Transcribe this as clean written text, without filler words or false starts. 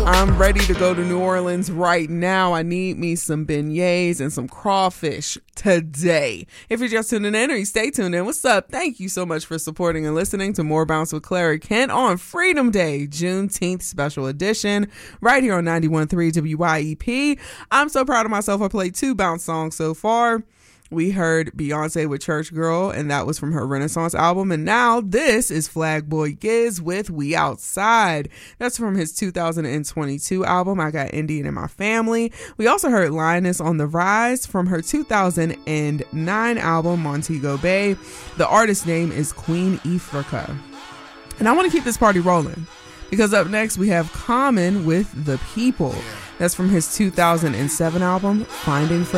I'm ready to go to New Orleans right now. I need me some beignets and some crawfish today. If you're just tuning in or you stay tuned in, what's up? Thank you so much for supporting and listening to More Bounce with Clara Kent on Freedom Day, Juneteenth special edition, right here on 91.3 WYEP. I'm so proud of myself. I played 2 bounce songs so far. We heard Beyonce with Church Girl, and that was from her Renaissance album. And now this is Flag Boy Giz with We Outside. That's from his 2022 album, I Got Indian in My Family. We also heard Lioness on the Rise from her 2009 album, Montego Bay. The artist's name is Queen Ifrica. And I want to keep this party rolling, because up next we have Common with The People. That's from his 2007 album, Finding